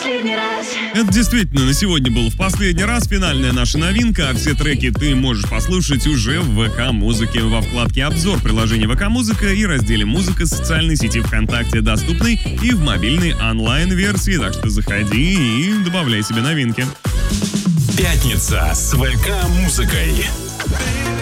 последний раз. Это действительно на сегодня был в последний раз финальная наша новинка, а все треки ты можешь послушать уже в ВК-музыке во вкладке «Обзор» приложения ВК-музыка и разделе «Музыка» социальной сети ВКонтакте, доступной и в мобильной онлайн-версии, так что заходи и добавляй себе новинки. Пятница с ВК-музыкой.